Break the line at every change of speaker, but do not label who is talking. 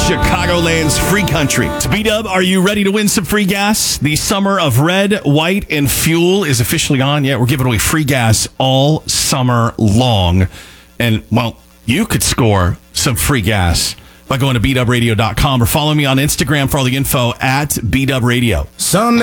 Chicagoland's free country. So B-Dub, are you ready to win some free gas? The summer of red, white, and fuel is officially on. Yeah, we're giving away free gas all summer long. And, well, you could score some free gas by going to bdubradio.com or follow me on Instagram for all the info at bdubradio.